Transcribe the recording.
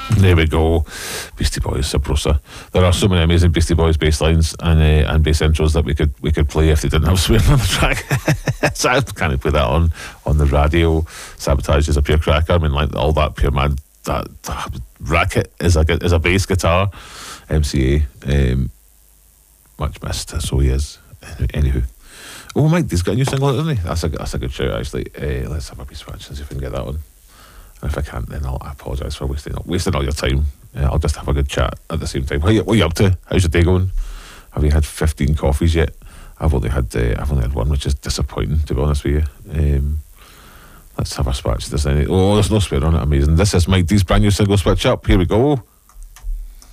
There we go. Beastie Boys, Sabrosa. There are so many amazing Beastie Boys bass lines and bass intros that we could play if they didn't have swearing on the track. So I can't play that on the radio. Sabotage is a pure cracker. I mean, like all that pure mad that racket is a bass guitar. MCA, much missed. So he is. Anywho. Oh, Mike, he's got a new single out, hasn't he? That's a good shout, actually. Let's have a piece of watch and see if we can get that one. And if I can't, then I apologise for wasting all your time. I'll just have a good chat at the same time. What are you up to? How's your day going? Have you had 15 coffees yet? I've only had one, which is disappointing, to be honest with you. Let's have a switch. There's no swear on it. Amazing. This is Mike D's brand new single, Switch Up. Here we go.